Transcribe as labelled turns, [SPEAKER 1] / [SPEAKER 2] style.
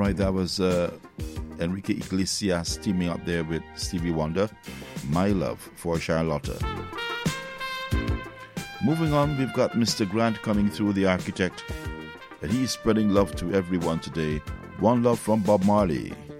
[SPEAKER 1] right, that was Enrique Iglesias teaming up there with Stevie Wonder. My Love for Charlotta. Moving on, we've got Mr. Grant coming through, the architect, and he's spreading love to everyone today. One Love from Bob Marley.